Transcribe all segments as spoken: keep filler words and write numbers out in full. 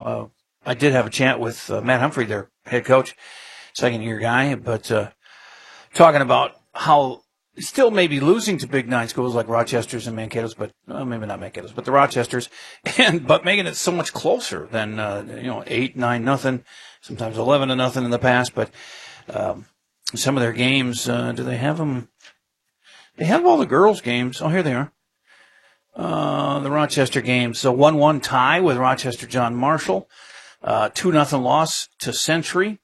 uh, I did have a chat with uh, Matt Humphrey, their head coach, second-year guy, but uh, talking about how still maybe losing to Big Nine schools like Rochester's and Mankato's, but well, maybe not Mankato's, but the Rochester's, and but making it so much closer than uh, you know eight, nine, nothing, sometimes eleven to nothing in the past. But um, some of their games, uh, do they have them? They have all the girls' games. Oh, here they are. Uh, the Rochester games. So one one tie with Rochester John Marshall. Uh, two nothing loss to Century.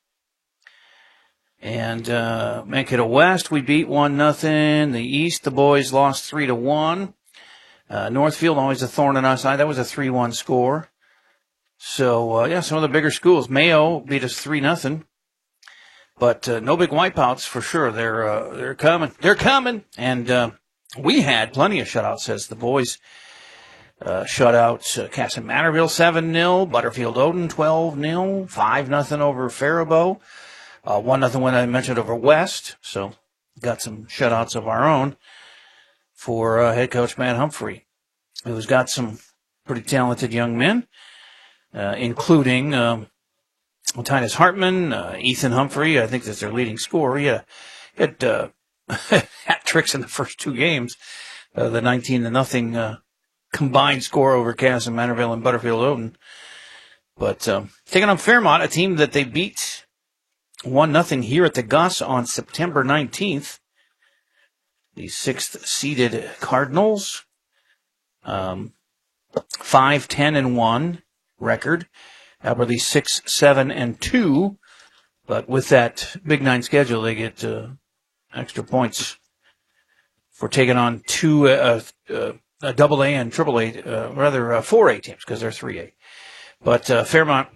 And, uh, Mankato West, we beat one nothing. The East, the boys lost three to one. Uh, Northfield, always a thorn in our side. That was a three one score. So, uh, yeah, some of the bigger schools. Mayo beat us three nothing. But, uh, no big wipeouts for sure. They're, uh, they're coming. They're coming. And, uh, we had plenty of shutouts as the boys, uh, shutouts. Uh, Casson Matterville seven nil. Butterfield Odin twelve nil. five nothing over Faribault. Uh, one nothing when I mentioned over West. So got some shutouts of our own for, uh, head coach Matt Humphrey, who's got some pretty talented young men, uh, including, um, Titus Hartman, uh, Ethan Humphrey. I think that's their leading scorer. He had, he had, uh, hat tricks in the first two games. Uh, the nineteen to nothing, uh, combined score over Cass and Manorville and Butterfield Odin. But, um, taking on Fairmont, a team that they beat one nothing here at the Gus on September nineteenth. The sixth seeded Cardinals, um, five, ten and one record. Alberley six, seven and two. But with that Big Nine schedule, they get, uh, extra points for taking on two, uh, uh, a double A and triple A, uh, rather, uh, four A teams because they're three A. But, uh, Fairmont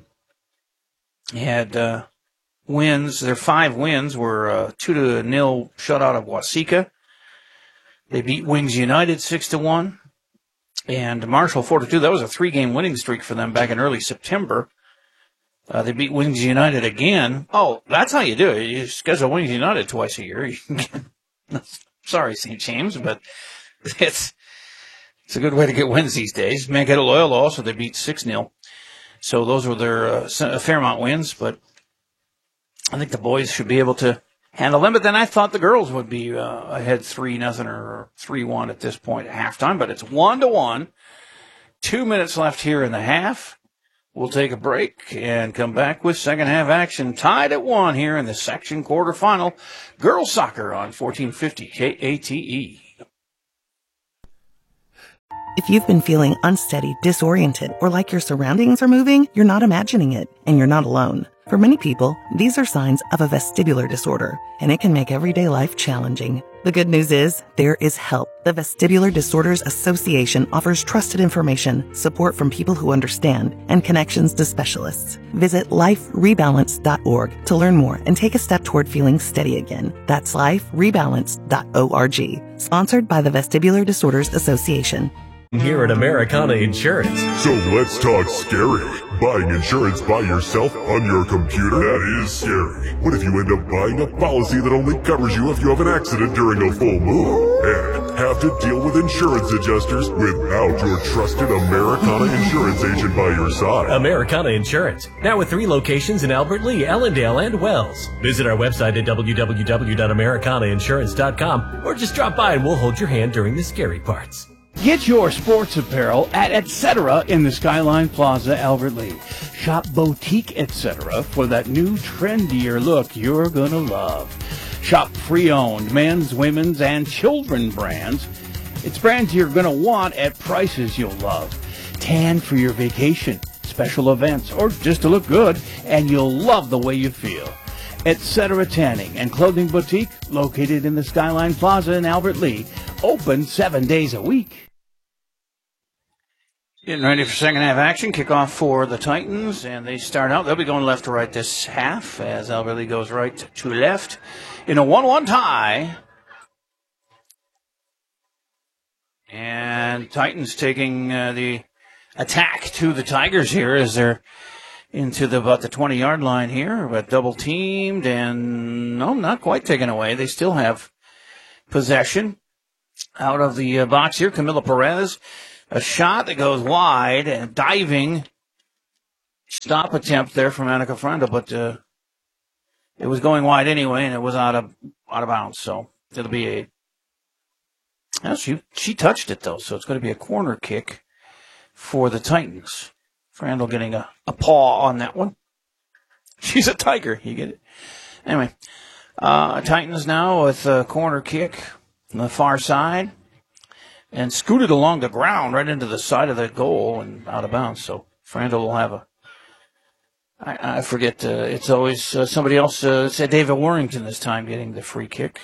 had, uh, wins. Their five wins were, uh, two to nil shutout of Waseca. They beat Wings United six to one and Marshall four to two. That was a three game winning streak for them back in early September. Uh, they beat Wings United again. Oh, that's how you do it. You schedule Wings United twice a year. Sorry, Saint James, but it's it's a good way to get wins these days. Mankato Loyola also, they beat six nil. So those were their uh, Fairmont wins, but I think the boys should be able to handle them. But then I thought the girls would be uh, ahead three nothing or three one at this point at halftime, but it's one to one. Two minutes left here in the half. We'll take a break and come back with second half action. Tied at one here in the section quarterfinal. Girls soccer on fourteen fifty K A T E. If you've been feeling unsteady, disoriented, or like your surroundings are moving, you're not imagining it, and you're not alone. For many people, these are signs of a vestibular disorder, and it can make everyday life challenging. The good news is, there is help. The Vestibular Disorders Association offers trusted information, support from people who understand, and connections to specialists. Visit life rebalance dot org to learn more and take a step toward feeling steady again. That's life rebalance dot org. Sponsored by the Vestibular Disorders Association. Here at Americana Insurance. So let's talk scary. Buying insurance by yourself on your computer? That is scary. What if you end up buying a policy that only covers you if you have an accident during a full moon? And have to deal with insurance adjusters without your trusted Americana Insurance agent by your side. Americana Insurance. Now with three locations in Albert Lea, Ellendale, and Wells. Visit our website at w w w dot americana insurance dot com or just drop by and we'll hold your hand during the scary parts. Get your sports apparel at Etc. in the Skyline Plaza, Albert Lea. Shop Boutique Etc. for that new trendier look you're gonna love. Shop pre-owned men's, women's, and children brands. It's brands you're gonna want at prices you'll love. Tan for your vacation, special events, or just to look good, and you'll love the way you feel. Etc. Tanning and Clothing Boutique, located in the Skyline Plaza in Albert Lea, open seven days a week. Getting ready for second half action. Kickoff for the Titans, and they start out. They'll be going left to right this half as Albert Lea goes right to left in a one one tie. And Titans taking uh, the attack to the Tigers here as they're into the about the twenty-yard line here, but double teamed and no, not quite taken away. They still have possession out of the uh, box here. Camila Perez, a shot that goes wide and diving stop attempt there from Annika Frandl, but uh, it was going wide anyway, and it was out of out of bounds. So it'll be a. Well, she she touched it though, so it's going to be a corner kick for the Titans. Frandl getting a, a paw on that one. She's a tiger. You get it. Anyway, uh, Titans now with a corner kick on the far side, and scooted along the ground right into the side of the goal and out of bounds. So Frandl will have a. I, I forget. Uh, it's always uh, somebody else. Uh, said David Warrington this time getting the free kick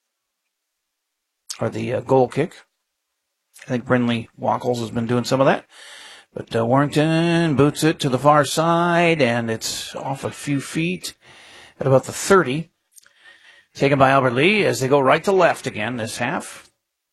or the uh, goal kick. I think Brindley Wackles has been doing some of that. But uh, Warrington boots it to the far side, and it's off a few feet at about the thirty. Taken by Albert Lee as they go right to left again this half.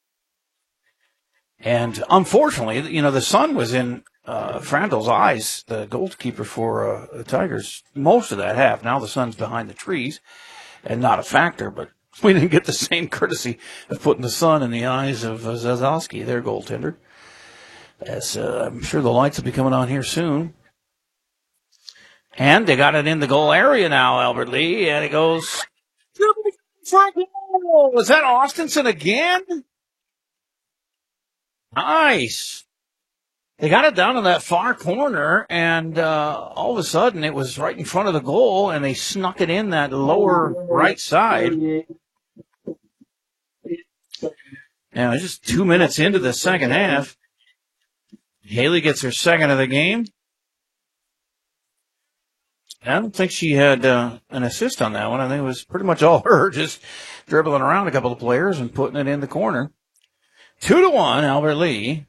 And unfortunately, you know, the sun was in uh, Frandl's eyes, the goalkeeper for uh, the Tigers, most of that half. Now the sun's behind the trees and not a factor, but we didn't get the same courtesy of putting the sun in the eyes of uh, Zazowski, their goaltender. As uh, I'm sure the lights will be coming on here soon. And they got it in the goal area now, Albert Lee, and it goes for a goal. Was that Austinson again? Nice. They got it down in that far corner, and uh, all of a sudden it was right in front of the goal, and they snuck it in that lower right side. Now, just two minutes into the second half. Haley gets her second of the game. I don't think she had uh, an assist on that one. I think it was pretty much all her, just dribbling around a couple of players and putting it in the corner. Two to one, Albert Lee.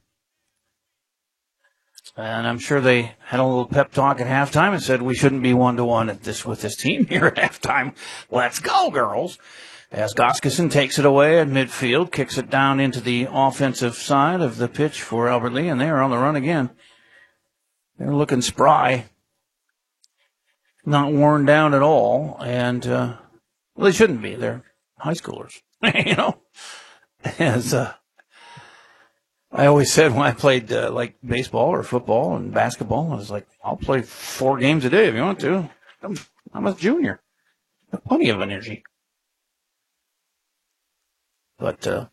And I'm sure they had a little pep talk at halftime and said we shouldn't be one to one at this with this team here at halftime. Let's go, girls. As Goskeson takes it away at midfield, kicks it down into the offensive side of the pitch for Albert Lee, and they are on the run again. They're looking spry. Not worn down at all, and, uh, well, they shouldn't be. They're high schoolers, you know. As, uh, I always said when I played, uh, like, baseball or football and basketball, I was like, I'll play four games a day if you want to. I'm, I'm a junior. I have plenty of energy. But uh,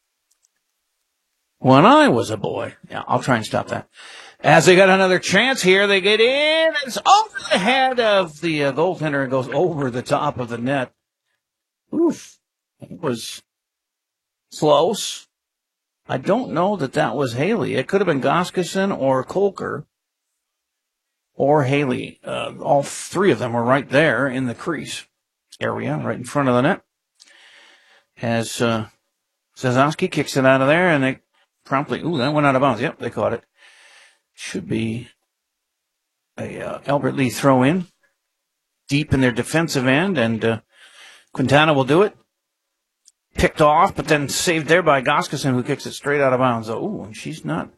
when I was a boy, yeah, I'll try and stop that. As they got another chance here, they get in. It's over the head of the uh, goaltender and goes over the top of the net. Oof. It was close. I don't know that that was Haley. It could have been Goskeson or Kolker or Haley. Uh, all three of them were right there in the crease area, right in front of the net. As uh, Zazowski kicks it out of there, and they promptly, ooh, that went out of bounds. Yep, they caught it. Should be a uh, Albert Lee throw in deep in their defensive end, and uh, Quintana will do it. Picked off, but then saved there by Goskeson, who kicks it straight out of bounds. Oh, and she's not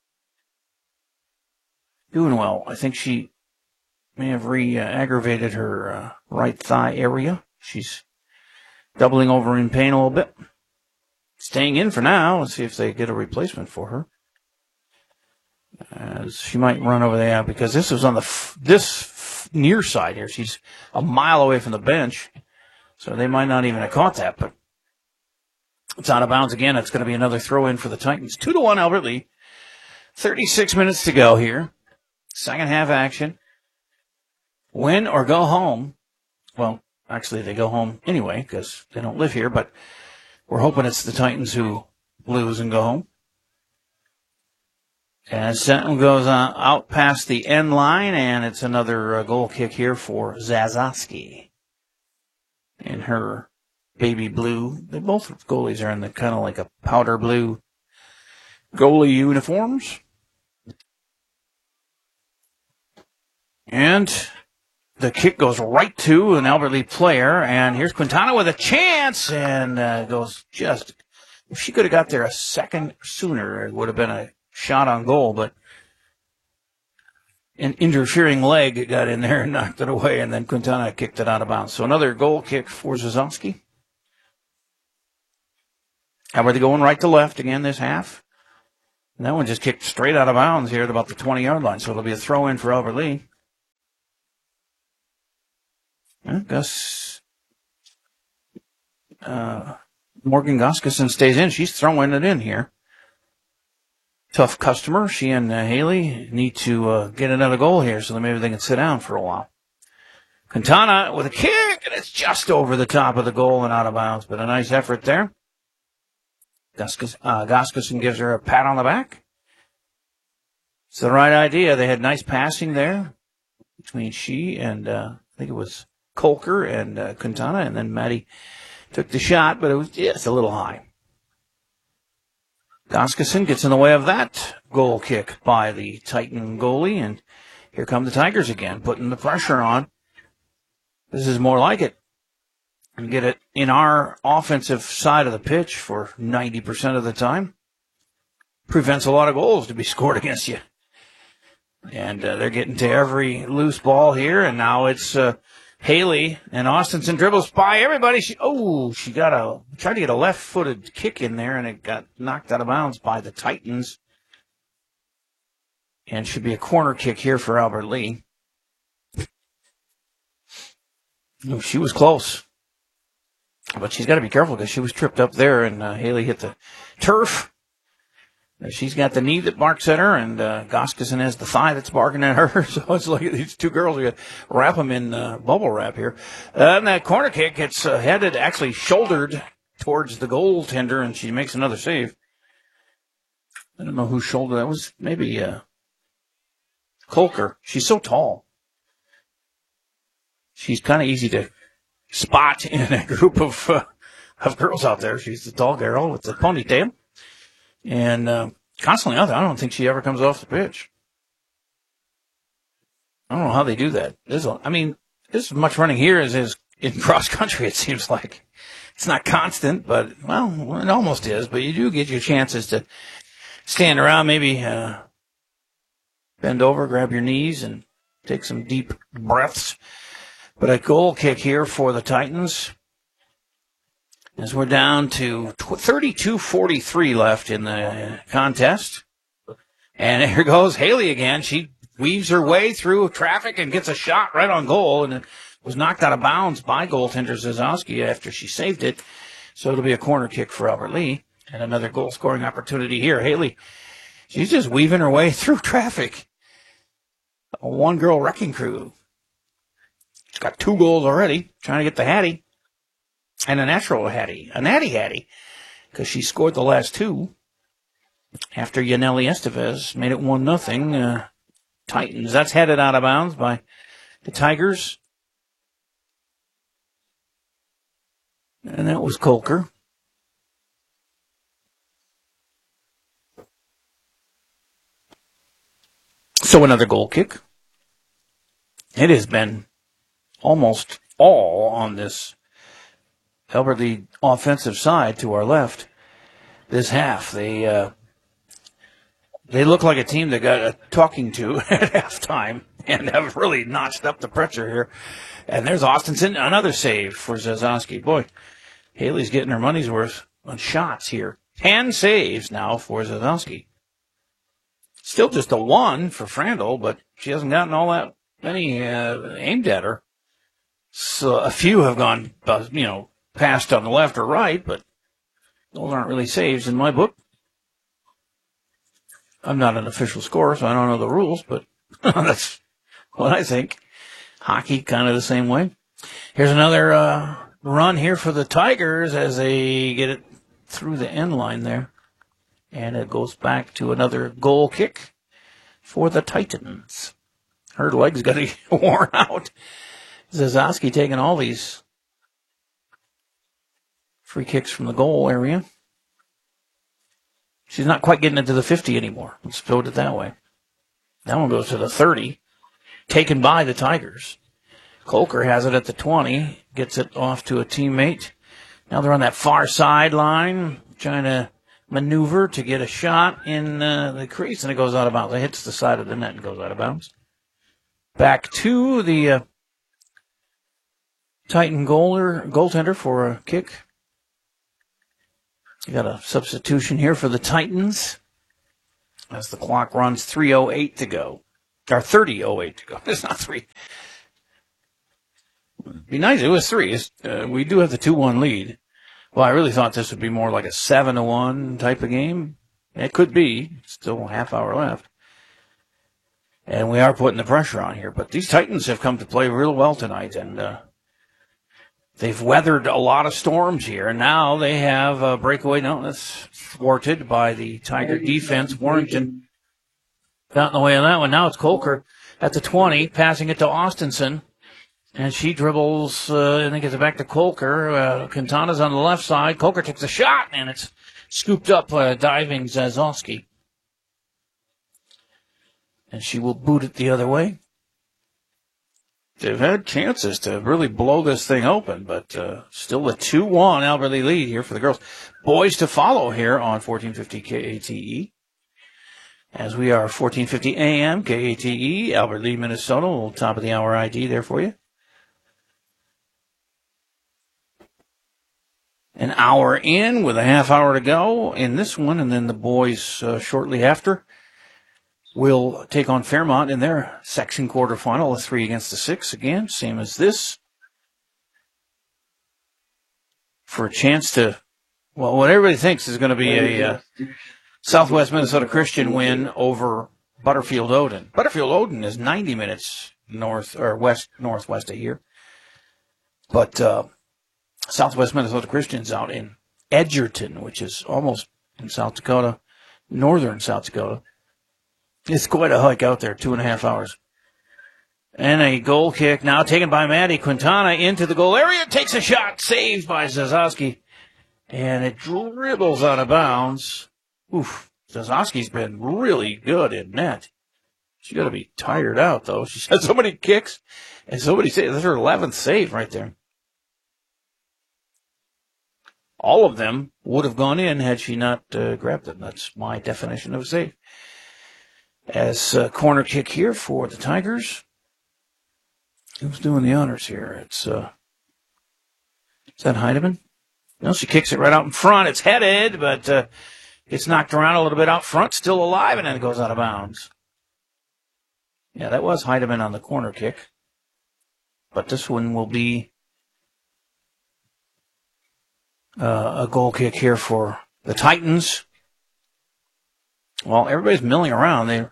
doing well. I think she may have re-aggravated her uh, right thigh area. She's doubling over in pain a little bit. Staying in for now. Let's see if they get a replacement for her. As she might run over there because this was on the f- this f- near side here. She's a mile away from the bench, so they might not even have caught that. But it's out of bounds again. It's going to be another throw in for the Titans. Two to one, Albert Lee. Thirty-six minutes to go here. Second half action. Win or go home. Well, actually, they go home anyway because they don't live here, but we're hoping it's the Titans who lose and go home. As Sentinel goes uh, out past the end line, and it's another uh, goal kick here for Zazowski in her baby blue. They both goalies are in the kind of like a powder blue goalie uniforms. And the kick goes right to an Albert Lee player, and here's Quintana with a chance, and uh, goes just, if she could have got there a second sooner, it would have been a shot on goal, but an interfering leg got in there and knocked it away, and then Quintana kicked it out of bounds. So another goal kick for Zazowski. How are they going right to left again this half? And that one just kicked straight out of bounds here at about the twenty-yard line, so it'll be a throw-in for Albert Lee. Yeah, Gus, uh, Morgan Gustafson stays in. She's throwing it in here. Tough customer. She and uh, Haley need to uh, get another goal here, so that maybe they can sit down for a while. Quintana with a kick, and it's just over the top of the goal and out of bounds, but a nice effort there. Guskus, uh, Gustafson gives her a pat on the back. It's the right idea. They had nice passing there between she and, uh, I think it was Kolker and uh, Quintana, and then Maddie took the shot, but it was just a little high. Gustafson gets in the way of that goal kick by the Titan goalie, and here come the Tigers again, putting the pressure on. This is more like it. And get it in our offensive side of the pitch for ninety percent of the time. Prevents a lot of goals to be scored against you. And uh, they're getting to every loose ball here, and now it's uh, Haley, and Austinson dribbles by everybody. She, oh, she got a, tried to get a left-footed kick in there, and it got knocked out of bounds by the Titans. And should be a corner kick here for Albert Lee. Oh, she was close. But she's got to be careful because she was tripped up there, and uh, Haley hit the turf. She's got the knee that barks at her, and uh, Gustafson has the thigh that's barking at her. So it's like these two girls, we got to wrap them in uh, bubble wrap here. Uh, and that corner kick gets uh, headed, actually shouldered towards the goaltender, and she makes another save. I don't know who shouldered that. Was maybe uh, Kolker. She's so tall. She's kind of easy to spot in a group of uh, of girls out there. She's the tall girl with the ponytail. And uh, constantly out there. I don't think she ever comes off the pitch. I don't know how they do that. There's a, I mean, there's as much running here as is in cross country, it seems like. It's not constant, but, well, it almost is. But you do get your chances to stand around, maybe uh, bend over, grab your knees, and take some deep breaths. But a goal kick here for the Titans. As we're down to thirty-two forty-three left in the contest. And here goes Haley again. She weaves her way through traffic and gets a shot right on goal, and it was knocked out of bounds by goaltender Zazowski after she saved it. So it'll be a corner kick for Albert Lee. And another goal-scoring opportunity here. Haley, she's just weaving her way through traffic. A one-girl wrecking crew. She's got two goals already, trying to get the Hattie. And a natural Hattie, a natty Hattie, because she scored the last two after Yaneli Estevez made it one nothing. Uh, Titans, that's headed out of bounds by the Tigers. And that was Kolker. So another goal kick. It has been almost all on this Albert Lee offensive side to our left this half. They uh, they look like a team that got a talking to at halftime and have really notched up the pressure here. And there's Austinson, another save for Zazowski. Boy, Haley's getting her money's worth on shots here. Ten saves now for Zazowski. Still just a one for Frandl, but she hasn't gotten all that many uh, aimed at her. So a few have gone, uh, you know, passed on the left or right, but those aren't really saves in my book. I'm not an official scorer, so I don't know the rules, but that's what I think. Hockey, kind of the same way. Here's another uh, run here for the Tigers as they get it through the end line there. And it goes back to another goal kick for the Titans. Her legs got to get worn out. Zazowski taking all these free kicks from the goal area. She's not quite getting into the fifty anymore. Let's put it that way. That one goes to the thirty. Taken by the Tigers. Kolker has it at the twenty. Gets it off to a teammate. Now they're on that far sideline, trying to maneuver to get a shot in uh, the crease, and it goes out of bounds. It hits the side of the net and goes out of bounds. Back to the uh, Titan goaler, goaltender for a kick. You got a substitution here for the Titans as the clock runs three oh eight to go. Or thirty oh eight to go. It's not three. Be nice. It was three. Uh, we do have the two one lead. Well, I really thought this would be more like a seven to one type of game. It could be. Still a half hour left. And we are putting the pressure on here. But these Titans have come to play real well tonight. And uh, they've weathered a lot of storms here. And now they have a breakaway. No, that's thwarted by the Tiger defense. Warrington got in the way of that one. Now it's Colker at the twenty, passing it to Austinson. And she dribbles, uh, and then gets it back to Colker. Uh, Quintana's on the left side. Colker takes a shot, and it's scooped up by uh, diving Zazowski. And she will boot it the other way. They've had chances to really blow this thing open, but uh, still a two one Albert Lee lead here for the girls. Boys to follow here on fourteen fifty K A T E. As we are fourteen fifty A M, K A T E, Albert Lee, Minnesota. A little top of the hour I D there for you. An hour in with a half hour to go in this one, and then the boys uh, shortly after will take on Fairmont in their section quarterfinal, a three against the six again, same as this, for a chance to, well, what everybody thinks is going to be a uh, Southwest Minnesota Christian win over Butterfield Odin. Butterfield Odin is ninety minutes north or west northwest of here, but uh, Southwest Minnesota Christian's out in Edgerton, which is almost in South Dakota, northern South Dakota. It's quite a hike out there, two and a half hours. And a goal kick now taken by Maddie Quintana into the goal area. Takes a shot, saved by Zazowski. And it dribbles out of bounds. Oof, Zazowski's been really good in net. She's got to be tired out, though. She's had so many kicks and so many saves. That's her eleventh save right there. All of them would have gone in had she not uh, grabbed them. That's my definition of a save. As a corner kick here for the Tigers. Who's doing the honors here? It's, uh, is that Heidemann? No, she kicks it right out in front. It's headed, but uh, it's knocked around a little bit out front, still alive, and then it goes out of bounds. Yeah, that was Heidemann on the corner kick. But this one will be Uh, a goal kick here for the Titans. Well, everybody's milling around. They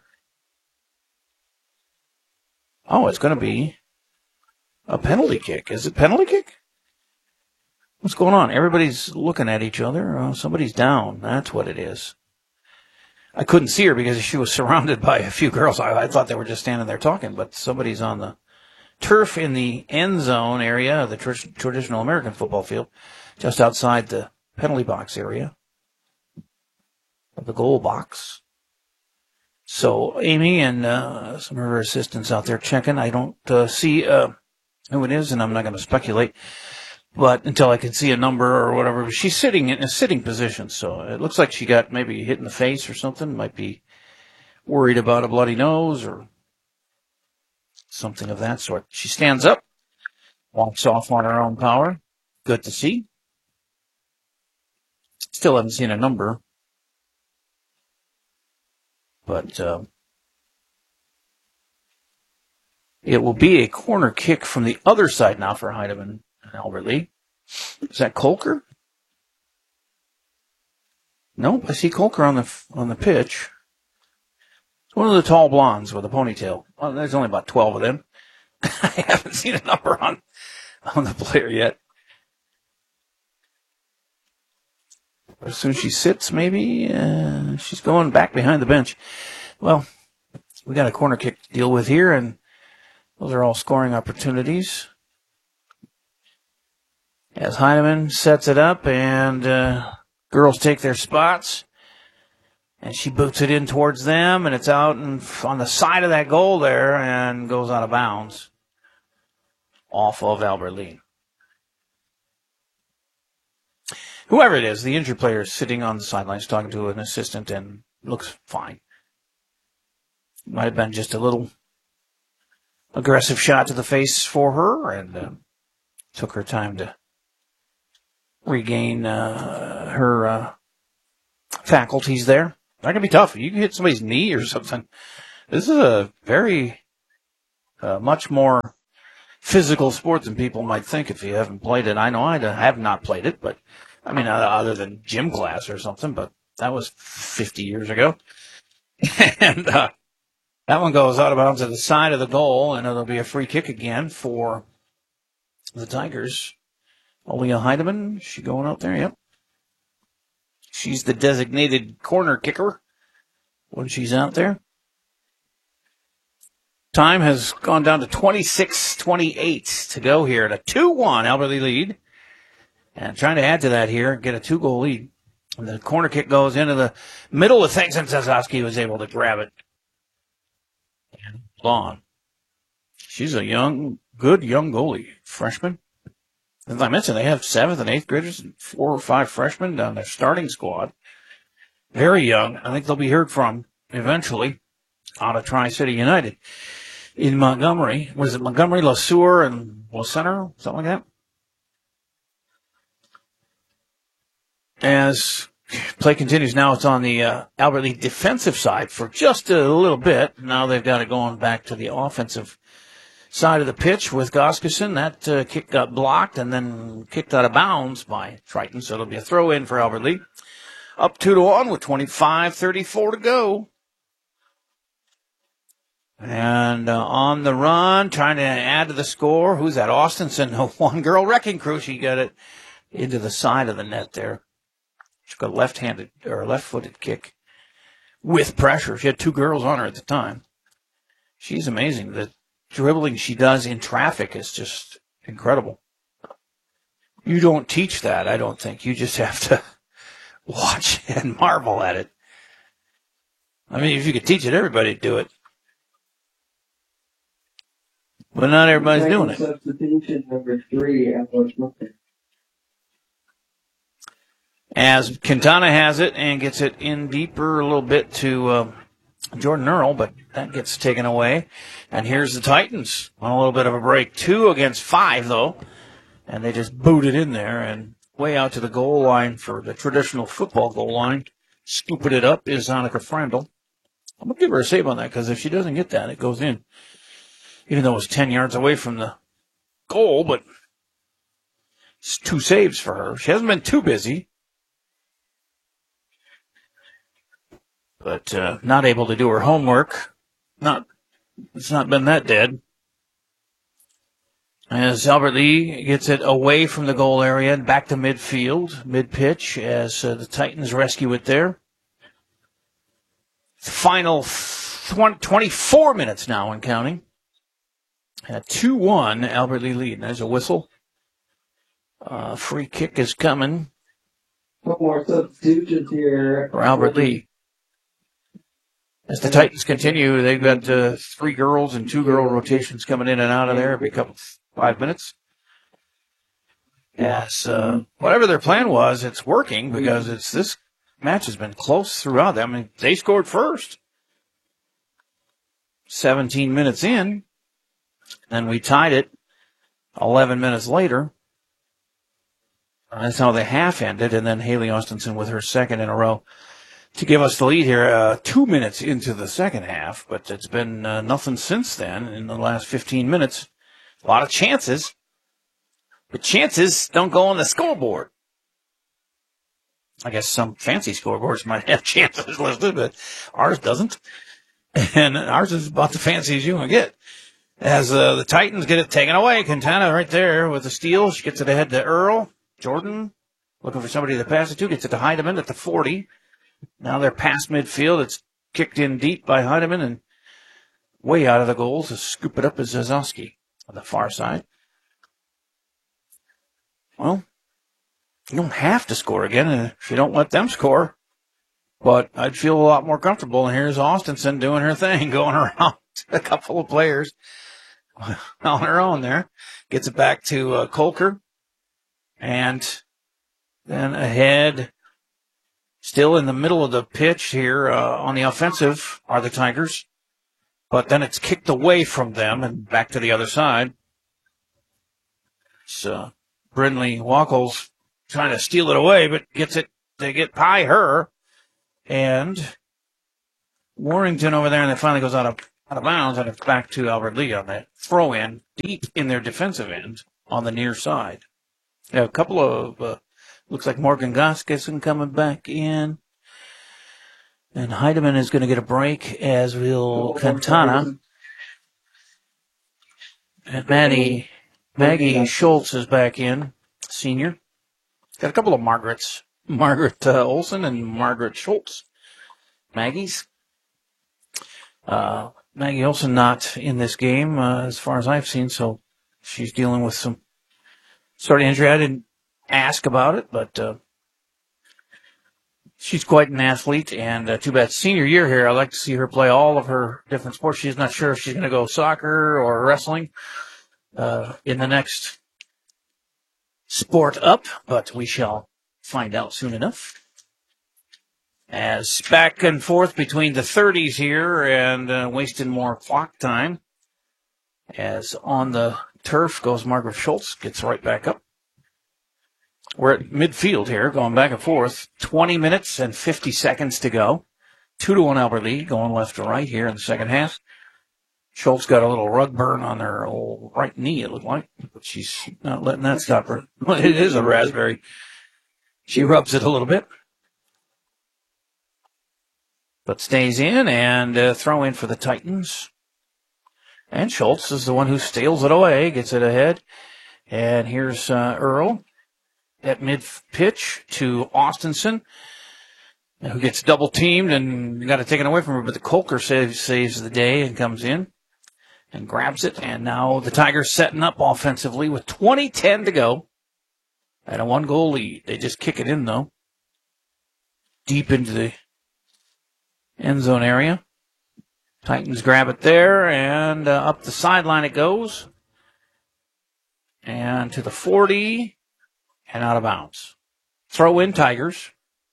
Oh, it's going to be a penalty kick. Is it penalty kick? What's going on? Everybody's looking at each other. Uh, somebody's down. That's what it is. I couldn't see her because she was surrounded by a few girls. I, I thought they were just standing there talking, but somebody's on the turf in the end zone area of the tr- traditional American football field, just outside the penalty box area of the goal box. So Amy and uh, some of her assistants out there checking. I don't uh, see uh, who it is, and I'm not going to speculate. But until I can see a number or whatever, she's sitting in a sitting position, so it looks like she got maybe hit in the face or something. Might be worried about a bloody nose or something of that sort. She stands up, walks off on her own power. Good to see. Still haven't seen a number. But uh, it will be a corner kick from the other side now for Heidemann and Albert Lee. Is that Colker? Nope, I see Colker on the on the pitch. It's one of the tall blondes with a ponytail. Well, there's only about twelve of them. I haven't seen a number on on the player yet. As soon as she sits, maybe uh, she's going back behind the bench. Well, we got a corner kick to deal with here, and those are all scoring opportunities. As Heidemann sets it up, and uh, girls take their spots, and she boots it in towards them, and it's out and on the side of that goal there, and goes out of bounds off of Albert Lee. Whoever it is, the injured player is sitting on the sidelines talking to an assistant and looks fine. Might have been just a little aggressive shot to the face for her, and uh, took her time to regain uh, her uh, faculties there. That can be tough. You can hit somebody's knee or something. This is a very uh, much more physical sport than people might think if you haven't played it. I know I have not played it, but I mean, other than gym class or something, but that was fifty years ago. and uh, that one goes out of bounds to the side of the goal, and it'll be a free kick again for the Tigers. Aaliyah Heidemann, is she going out there? Yep. She's the designated corner kicker when she's out there. Time has gone down to twenty-six twenty-eight to go here at a two one Albert Lea lead. And trying to add to that here, get a two-goal lead. And the corner kick goes into the middle of things, and Zazowski was able to grab it. And Lawn. She's a young, good young goalie, freshman. As I mentioned, they have seventh and eighth graders and four or five freshmen on their starting squad. Very young. I think they'll be heard from eventually out of Tri-City United in Montgomery. Was it Montgomery, La Sueur, and La Center? Something like that? As play continues now, it's on the uh, Albert Lea defensive side for just a little bit. Now they've got it going back to the offensive side of the pitch with Goskerson. That uh, kick got blocked and then kicked out of bounds by Triton, so it'll be a throw in for Albert Lea. Up two to one with twenty-five thirty-four to go. And uh, on the run, trying to add to the score. Who's that? Austinson, a one-girl wrecking crew. She got it into the side of the net there. She got a left-handed or left-footed kick with pressure. She had two girls on her at the time. She's amazing. The dribbling she does in traffic is just incredible. You don't teach that, I don't think. You just have to watch and marvel at it. I mean, if you could teach it, everybody'd do it. But not everybody's doing it. Substitution number three, as Quintana has it and gets it in deeper a little bit to uh, Jordan Earl, but that gets taken away. And here's the Titans on a little bit of a break. Two against five, though. And they just boot it in there and way out to the goal line for the traditional football goal line. Scooping it up is Annika Frandl. I'm going to give her a save on that because if she doesn't get that, it goes in. Even though it was ten yards away from the goal, but it's two saves for her. She hasn't been too busy, but uh, not able to do her homework. Not, it's not been that dead. As Albert Lea gets it away from the goal area and back to midfield, mid-pitch, as uh, the Titans rescue it there. Final twenty-four minutes now and counting. And a two one Albert Lea lead. There's a whistle. Uh, free kick is coming. One more substitutions here for Albert Lea. As the Titans continue, they've got uh, three girls and two girl rotations coming in and out of there every couple five minutes. Yes, uh, whatever their plan was, it's working because it's this match has been close throughout. I mean, they scored first. seventeen minutes in. Then we tied it eleven minutes later. That's how the half ended. And then Haley Austinson with her second in a row to give us the lead here uh, two minutes into the second half. But it's been uh, nothing since then in the last fifteen minutes. A lot of chances. But chances don't go on the scoreboard. I guess some fancy scoreboards might have chances listed, but ours doesn't. And ours is about the fancy as you can get. As uh, the Titans get it taken away, Quintana right there with the steal. She gets it ahead to Earl. Jordan looking for somebody to pass it to. Gets it to Heidemann at the forty. Now they're past midfield. It's kicked in deep by Heidemann and way out of the goal to scoop it up as Zazowski on the far side. Well, you don't have to score again if you don't let them score. But I'd feel a lot more comfortable. And here's Austinson doing her thing, going around a couple of players on her own there. Gets it back to uh, Kolker. And then ahead, still in the middle of the pitch here uh, on the offensive are the Tigers. But then it's kicked away from them and back to the other side. So Brindley Wackles trying to steal it away, but gets it. They get by her. And Warrington over there, and it finally goes out of out of bounds, and it's back to Albert Lee on that throw in deep in their defensive end on the near side. Yeah, a couple of, uh, looks like Morgan Goskeson coming back in. And Heidemann is going to get a break, as will Quintana. And Maddie, Maggie Schultz is back in, senior. Got a couple of Margarets. Margaret uh, Olson and Margaret Schultz. Maggie's. Uh, Maggie Olson not in this game, uh, as far as I've seen, so she's dealing with some sort of injury. I didn't ask about it, but uh, she's quite an athlete, and uh, too bad senior year here. I'd like to see her play all of her different sports. She's not sure if she's going to go soccer or wrestling uh, in the next sport up, but we shall find out soon enough. As back and forth between the thirties here and uh, wasting more clock time. As on the turf goes Margaret Schultz, gets right back up. We're at midfield here, going back and forth. twenty minutes and fifty seconds to go. Two to one Albert Lee, going left to right here in the second half. Schultz got a little rug burn on her old right knee, it looked like. But she's not letting that stop her. It is a raspberry. She rubs it a little bit. But stays in, and uh, throw in for the Titans. And Schultz is the one who steals it away, gets it ahead. And here's uh, Earl at mid-pitch to Austinson, who gets double-teamed and got it taken away from her. But the Kolker saves, saves the day and comes in and grabs it. And now the Tigers setting up offensively with twenty ten to go and a one-goal lead. They just kick it in, though, deep into the end zone area. Titans grab it there, and uh, up the sideline it goes. And to the forty, and out of bounds. Throw in Tigers.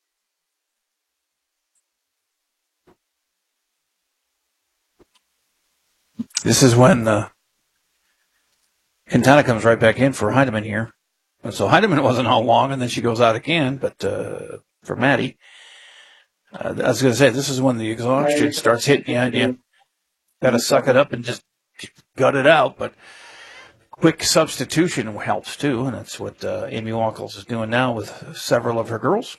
This is when uh, Quintana comes right back in for Heidemann here. And so Heidemann wasn't all long, and then she goes out again, but uh, for Maddie. Uh, I was going to say, this is when the exhaustion starts hitting you, and you got to suck it up and just gut it out. But quick substitution helps, too, and that's what uh, Amy Wackles is doing now with several of her girls.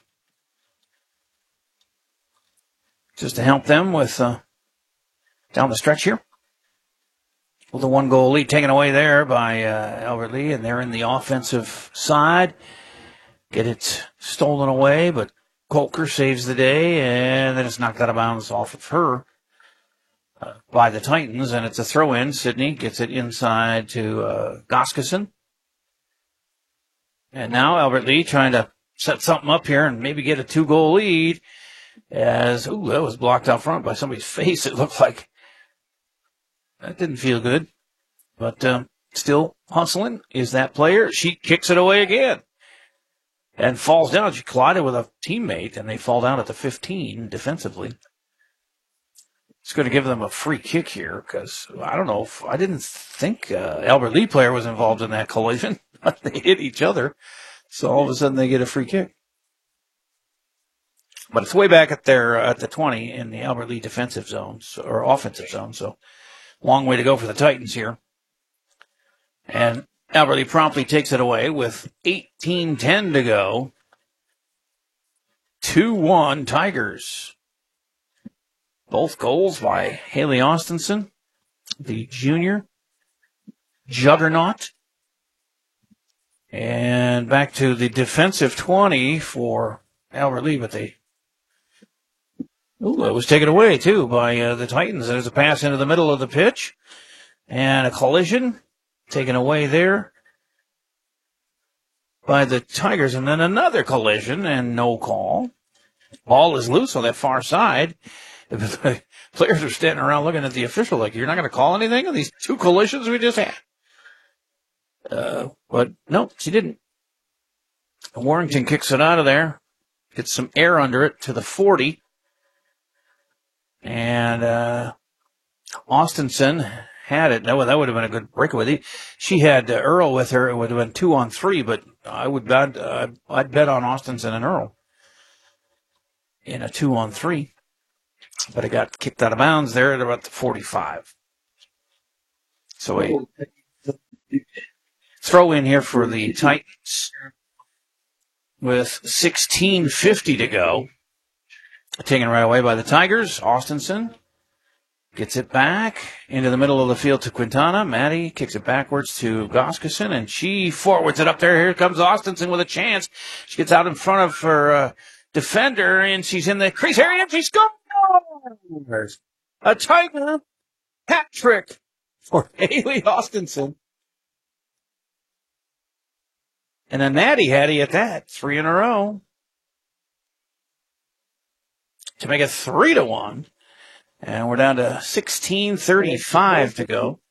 Just to help them with uh, down the stretch here. Well, the one-goal lead taken away there by uh, Albert Lee, and they're in the offensive side. Get it stolen away, but Kolker saves the day, and then it's knocked out of bounds off of her uh, by the Titans, and it's a throw-in. Sydney gets it inside to uh, Goskeson. And now Albert Lee trying to set something up here and maybe get a two-goal lead as, ooh, that was blocked out front by somebody's face. It looked like that didn't feel good. But um, still hustling is that player. She kicks it away again. And falls down. She collided with a teammate, and they fall down at the fifteen defensively. It's going to give them a free kick here because I don't know if I didn't think uh, Albert Lee player was involved in that collision, but they hit each other. So all of a sudden they get a free kick. But it's way back at their at the twenty in the Albert Lee defensive zones or offensive zone. So long way to go for the Titans here. And Albert Lee promptly takes it away with eighteen ten to go. two one Tigers. Both goals by Haley Austinson, the junior juggernaut. And back to the defensive twenty for Albert Lee, but they... Ooh, it was taken away, too, by uh, the Titans. There's a pass into the middle of the pitch. And a collision taken away there by the Tigers. And then another collision and no call. Ball is loose on that far side. If the players are standing around looking at the official like, you're not going to call anything on these two collisions we just had? Uh, but no, she didn't. Warrington kicks it out of there. Gets some air under it to the forty. And uh, Austinson had it. That would, that would have been a good breakaway. She had uh, Earl with her. It would have been two on three, but I would bet, uh, I'd bet on Austinson and Earl in a two on three. but it got kicked out of bounds there at about the forty-five. So a throw in here for the Titans with sixteen fifty to go. Taken right away by the Tigers. Austinson gets it back into the middle of the field to Quintana. Maddie kicks it backwards to Goskeson, and she forwards it up there. Here comes Austinson with a chance. She gets out in front of her uh, defender, and she's in the crease area, and she scores! A Tiger hat trick for Haley Austinson. And a natty hattie at that. Three in a row. To make it three to one. And we're down to sixteen thirty-five to go.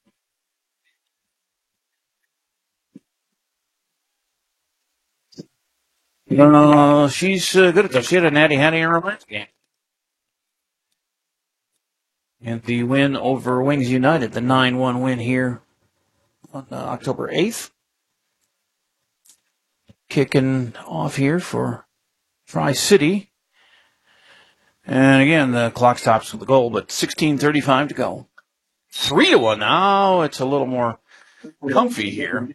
No, she's uh, good at that. She had a natty hattie in her last game. And the win over Wings United, the nine one win here on uh, October eighth. Kicking off here for Tri-City. And again, the clock stops with the goal, but sixteen thirty-five to go. Three to one now. It's a little more comfy here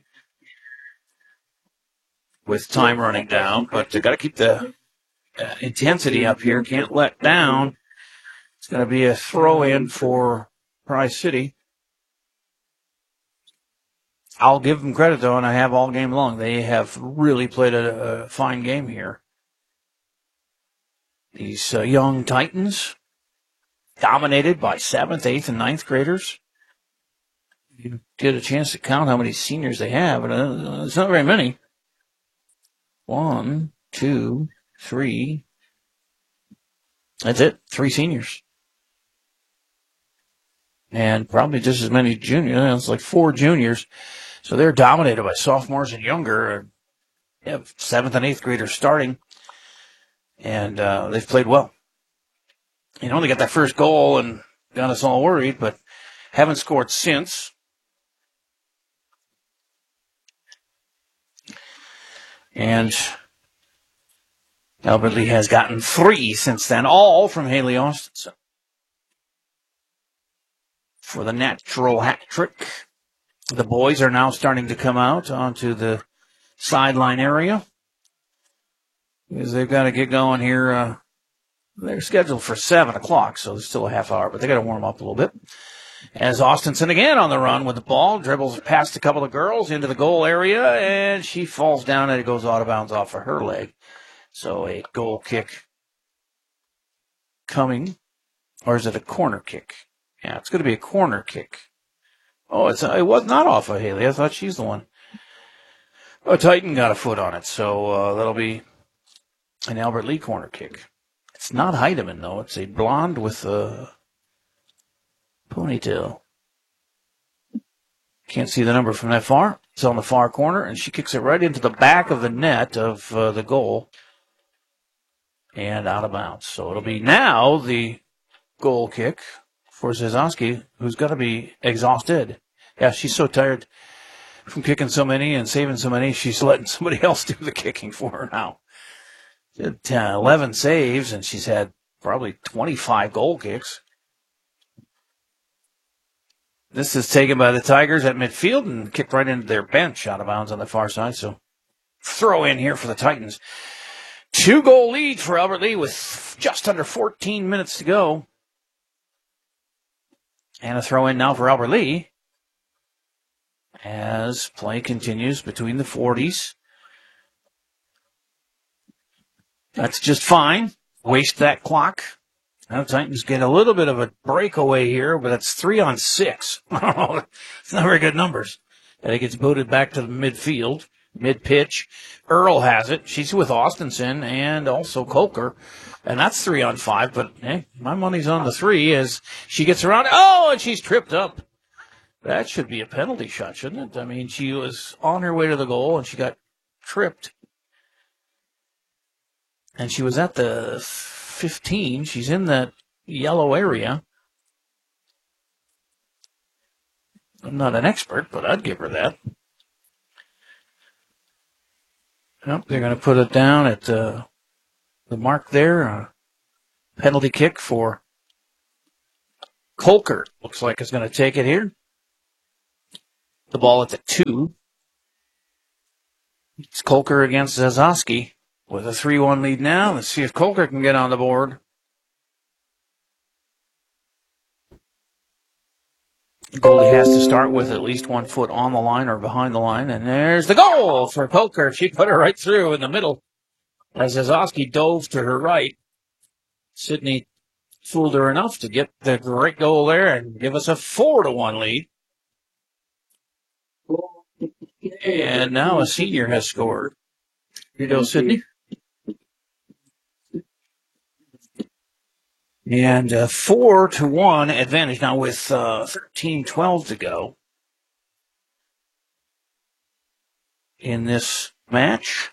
with time running down, but they got to keep the uh, intensity up here. Can't let down. It's going to be a throw in for Tri-City. I'll give them credit though, and I have all game long. They have really played a, a fine game here. These uh, young Titans, dominated by seventh, eighth, and ninth graders. You get a chance to count how many seniors they have, but uh, it's not very many. One, two, three. That's it. Three seniors. And probably just as many juniors. It's like four juniors. So they're dominated by sophomores and younger. They have seventh and eighth graders starting. And uh, they've played well. You know, they got that first goal and got us all worried, but haven't scored since. And Albert Lee has gotten three since then, all from Haley Austinson. For the natural hat trick, the boys are now starting to come out onto the sideline area. Because they've got to get going here. Uh, they're scheduled for seven o'clock, so there's still a half hour, but they got to warm up a little bit. As Austinson again on the run with the ball, dribbles past a couple of girls into the goal area, and she falls down and it goes out of bounds off of her leg. So a goal kick coming, or is it a corner kick? Yeah, it's going to be a corner kick. Oh, it's it was not off of Haley. I thought she's the one. Oh, Titan got a foot on it, so uh, that'll be an Albert Lee corner kick. It's not Heidemann, though. It's a blonde with a ponytail. Can't see the number from that far. It's on the far corner, and she kicks it right into the back of the net of uh, the goal and out of bounds. So it'll be now the goal kick for Zazowski, who's got to be exhausted. Yeah, she's so tired from kicking so many and saving so many, she's letting somebody else do the kicking for her now. She had ten, eleven saves, and she's had probably twenty-five goal kicks. This is taken by the Tigers at midfield and kicked right into their bench out of bounds on the far side. So throw in here for the Titans. Two-goal lead for Albert Lee with just under fourteen minutes to go. And a throw in now for Albert Lee as play continues between the forties. That's just fine. Waste that clock. Now Titans get a little bit of a breakaway here, but it's three on six. It's not very good numbers. And it gets booted back to the midfield, mid-pitch. Earl has it. She's with Austinson and also Coker. And that's three on five, but hey, my money's on the three as she gets around. Oh, and she's tripped up. That should be a penalty shot, shouldn't it? I mean, she was on her way to the goal and she got tripped. And she was at the fifteen. She's in that yellow area. I'm not an expert, but I'd give her that. Yep, they're going to put it down at uh, the mark there. Uh, penalty kick for Colker looks like is going to take it here. The ball at the two. It's Colker against Zazoski with a three one lead now. Let's see if Colker can get on the board. Goldie has to start with at least one foot on the line or behind the line. And there's the goal for Colker. She put it right through in the middle as Zazoski dove to her right. Sydney fooled her enough to get the great goal there and give us a four to one lead. And now a senior has scored. Here you go, Sydney. And uh, four to one advantage now with uh, thirteen twelve to go in this match.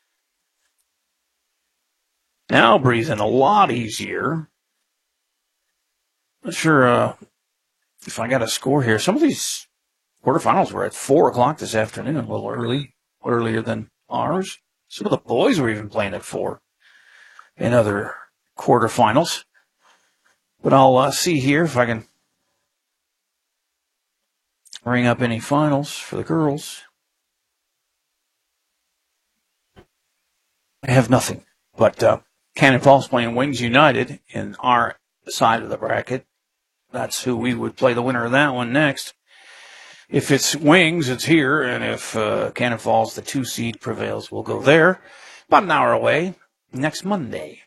Now breathing a lot easier. Not sure uh, if I got a score here. Some of these quarterfinals were at four o'clock this afternoon, a little early, earlier than ours. Some of the boys were even playing at four in other quarterfinals. But I'll uh, see here if I can ring up any finals for the girls. I have nothing. But uh, Cannon Falls playing Wings United in our side of the bracket. That's who we would play the winner of that one next. If it's Wings, it's here. And if uh, Cannon Falls, the two seed, prevails, we'll go there. About an hour away next Monday.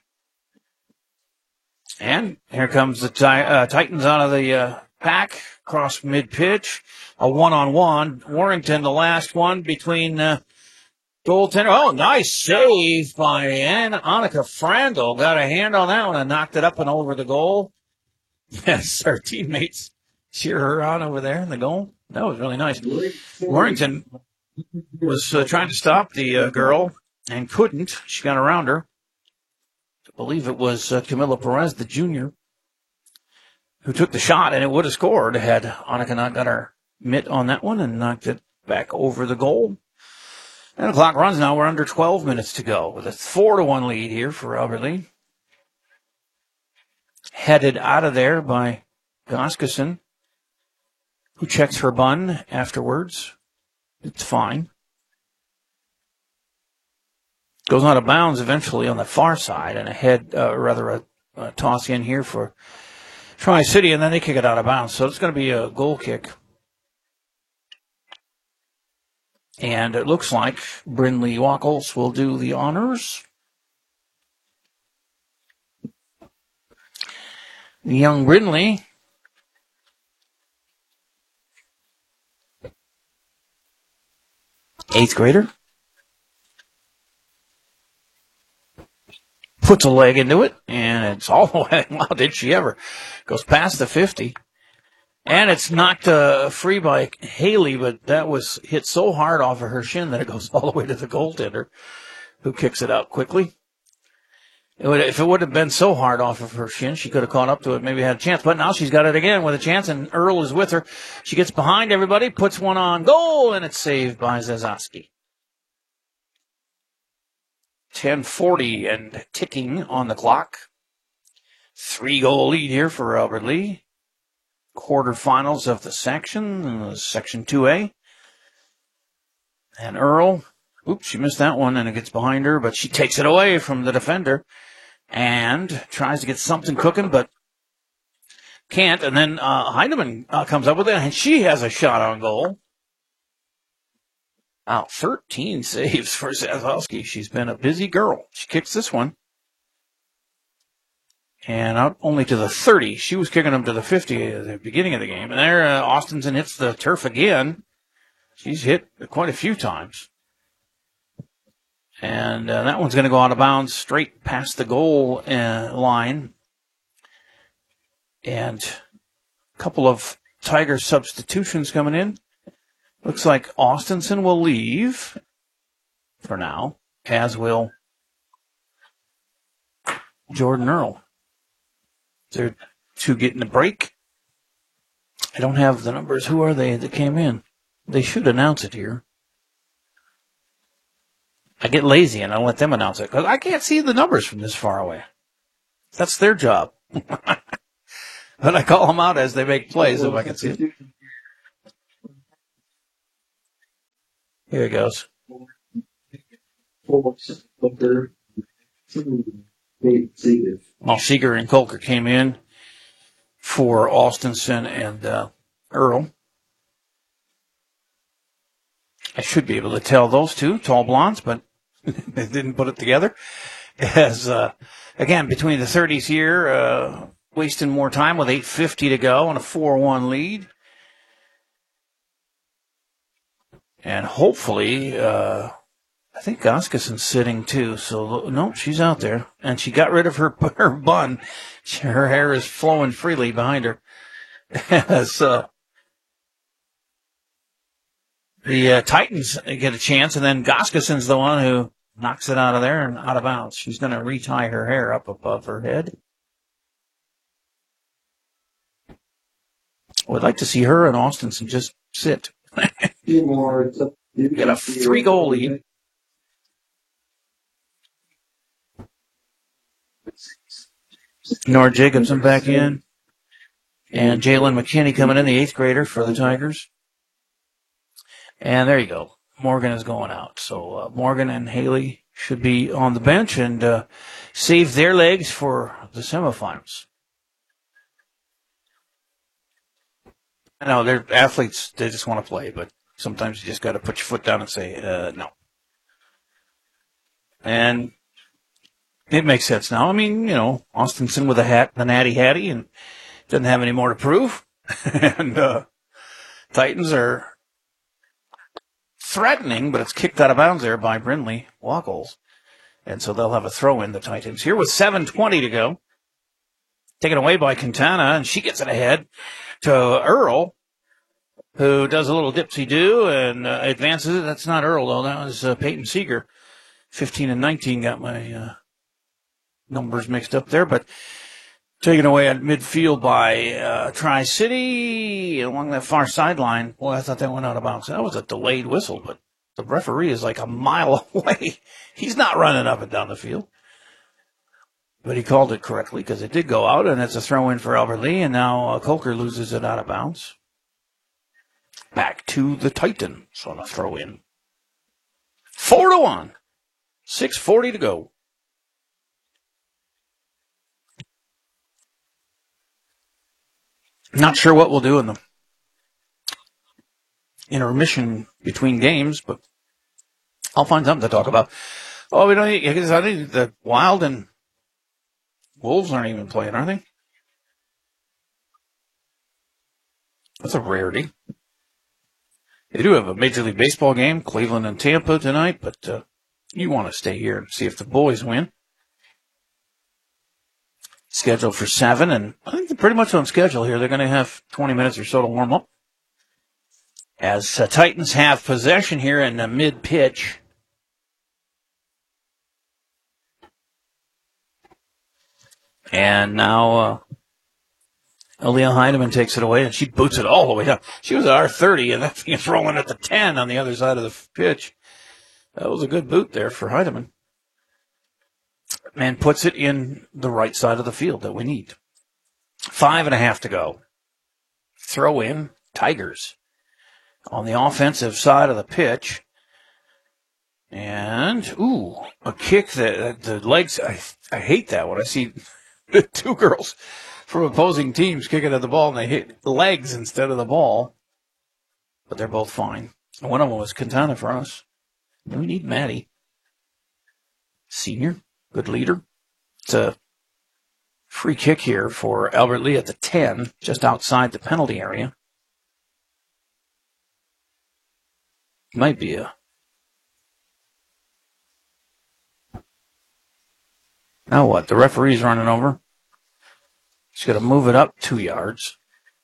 And here comes the ti- uh, Titans out of the uh, pack, cross mid-pitch, a one-on-one. Warrington, the last one between uh, goaltender. Oh, nice save by Anna, Annika Frandl. Got a hand on that one and knocked it up and over the goal. Yes, our teammates cheer her on over there in the goal. That was really nice. Warrington was uh, trying to stop the uh, girl and couldn't. She got around her. I believe it was uh, Camilla Perez, the junior, who took the shot, and it would have scored had Annika not got her mitt on that one and knocked it back over the goal. And the clock runs now. We're under twelve minutes to go with a four to one lead here for Albert Lee. Headed out of there by Goskeson, who checks her bun afterwards. It's fine. Goes out of bounds eventually on the far side, and a head, uh, rather a, a toss in here for Tri-City, and then they kick it out of bounds. So it's going to be a goal kick. And it looks like Brindley Wackles will do the honors. The young Brindley. Eighth grader. Puts a leg into it, and it's all the way. Wow, did she ever? Goes past the fifty. And it's knocked uh, free by Haley, but that was hit so hard off of her shin that it goes all the way to the goaltender, who kicks it out quickly. It would, if it would have been so hard off of her shin, she could have caught up to it, maybe had a chance. But now she's got it again with a chance, and Earl is with her. She gets behind everybody, puts one on goal, and it's saved by Zazoski. ten forty and ticking on the clock. Three-goal lead here for Albert Lee. Quarterfinals of the section, uh, Section two A. And Earl, oops, she missed that one, and it gets behind her, but she takes it away from the defender and tries to get something cooking, but can't. And then uh, Heinemann uh, comes up with it, and she has a shot on goal. Wow, thirteen saves for Zazoski. She's been a busy girl. She kicks this one. And out only to the thirty. She was kicking them to the fifty at the beginning of the game. And there, uh, Austinson hits the turf again. She's hit quite a few times. And uh, that one's going to go out of bounds straight past the goal uh, line. And a couple of Tiger substitutions coming in. Looks like Austinson will leave for now, as will Jordan Earl. They're two getting a break. I don't have the numbers. Who are they that came in? They should announce it here. I get lazy and I let them announce it because I can't see the numbers from this far away. That's their job. But I call them out as they make plays, if I can see it. Here it goes. Well, Seeger and Colker came in for Alstonson and uh, Earl. I should be able to tell those two tall blondes, but they didn't put it together. As uh, again, between the thirties here, uh, wasting more time with eight fifty to go and a four one lead. And hopefully, uh, I think Goskison's sitting too. So, no, she's out there. And she got rid of her, her bun. Her hair is flowing freely behind her. As uh, the uh, Titans get a chance, and then Goskison's the one who knocks it out of there and out of bounds. She's going to retie her hair up above her head. I would like to see her and Alstonson just sit. Get a three-goal lead. Nora Jacobson back in. And Jalen McKinney coming in, the eighth grader for the Tigers. And there you go. Morgan is going out. So uh, Morgan and Haley should be on the bench and uh, save their legs for the semifinals. I know they're athletes. They just want to play, but sometimes you just got to put your foot down and say, uh, no. And it makes sense now. I mean, you know, Alstonson with a hat, the natty hattie, and doesn't have any more to prove. and uh, Titans are threatening, but it's kicked out of bounds there by Brindley Wackles. And so they'll have a throw in, the Titans. Here with seven twenty to go. Taken away by Quintana, and she gets it ahead to Earl, who does a little dipsy-do and uh, advances it. That's not Earl, though. That was uh, Peyton Seeger. fifteen and nineteen got my uh, numbers mixed up there, but taken away at midfield by uh, Tri-City along that far sideline. Boy, I thought that went out of bounds. That was a delayed whistle, but the referee is like a mile away. He's not running up and down the field. But he called it correctly because it did go out, and it's a throw-in for Albert Lee, and now uh, Colker loses it out of bounds. Back to the Titans on a throw-in. Four to one. six forty to go. Not sure what we'll do in the intermission between games, but I'll find something to talk about. Oh, we don't. Because I think the Wild and Wolves aren't even playing, are they? That's a rarity. They do have a Major League Baseball game, Cleveland and Tampa tonight, but uh, you want to stay here and see if the boys win. Scheduled for seven, and I think they're pretty much on schedule here. They're going to have twenty minutes or so to warm up. As uh, Titans have possession here in the mid-pitch. And now uh, Aaliyah Heidemann takes it away, and she boots it all the way down. She was at R thirty, and that thing is rolling at the ten on the other side of the pitch. That was a good boot there for Heidemann. And puts it in the right side of the field that we need. Five and a half to go. Throw in Tigers on the offensive side of the pitch. And, ooh, a kick that the legs, I, I hate that when I see the two girls from opposing teams kicking at the ball and they hit the legs instead of the ball. But they're both fine. One of them was Quintana for us. We need Maddie. Senior. Good leader. It's a free kick here for Albert Lee at the ten, just outside the penalty area. Might be a... Now what? The referee's running over. She's going to move it up two yards.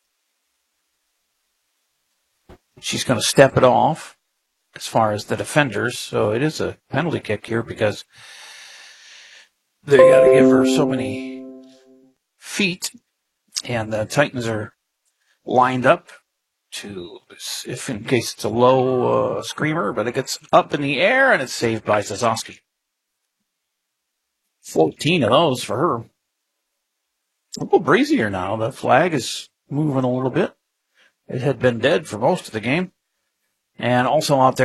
She's going to step it off as far as the defenders. So it is a penalty kick here because they got to give her so many feet, and the Titans are lined up to, if in case it's a low uh, screamer, but it gets up in the air, and it's saved by Zazowski. fourteen of those for her. a little breezier now. The flag is moving a little bit. It had been dead for most of the game. And also out there,